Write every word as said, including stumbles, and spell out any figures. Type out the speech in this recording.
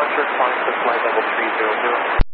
departure, climb to flight level three zero zero.